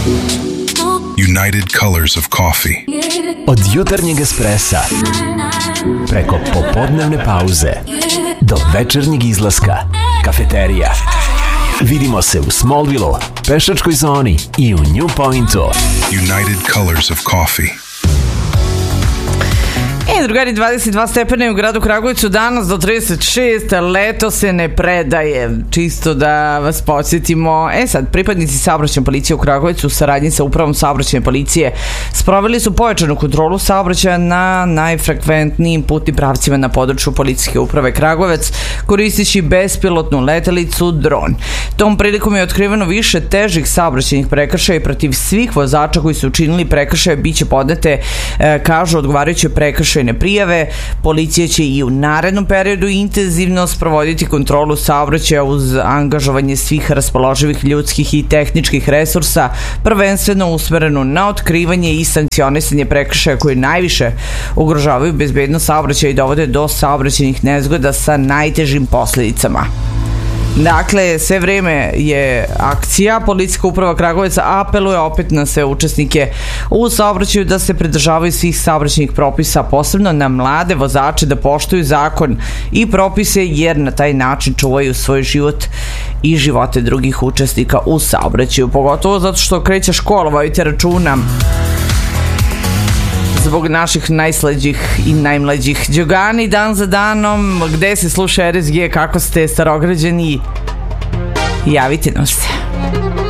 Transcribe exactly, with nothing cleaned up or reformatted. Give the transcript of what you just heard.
United Colors of Coffee. Od jutarnjeg espressa preko popodnevne pauze do večernjeg izlaska, kafeterija. Vidimo se u Smallville, pešačkoj zoni i u New Pointu. United Colors of Coffee. E, drugari, dvadeset dva stepena u gradu Kragujevcu, danas do trideset šest, leto se ne predaje, čisto da vas podsjetimo. E sad, pripadnici saobraćajne policije u Kragujevcu u saradnji sa upravom saobraćajne policije sproveli su pojačanu kontrolu saobraćaja na najfrekventnijim putnim pravcima na području policijske uprave Kragujevac, koristeći bespilotnu letelicu dron. Tom prilikom je otkriveno više težih saobraćajnih prekršaja i protiv svih vozača koji su učinili prekršaje biće podnete, e, kažu, odgovarajuće prekršaje prijave. Policija će i u narednom periodu intenzivno sprovoditi kontrolu saobraćaja uz angažovanje svih raspoloživih ljudskih i tehničkih resursa, prvenstveno usmereno na otkrivanje i sankcionisanje prekršaja koji najviše ugrožavaju bezbednost saobraćaja i dovode do saobraćajnih nezgoda sa najtežim posljedicama. Dakle, sve vreme je akcija. Policijska uprava Kragujevca apeluje opet na sve učesnike u saobraćaju da se pridržavaju svih saobraćajnih propisa, posebno na mlade vozače da poštuju zakon i propise, jer na taj način čuvaju svoj život i živote drugih učesnika u saobraćaju. Pogotovo zato što kreće škola, vodite računa zbog naših najslađih i najmlađih. Đogani, dan za danom, gde se sluša R S G, kako ste starograđani, javite nam se.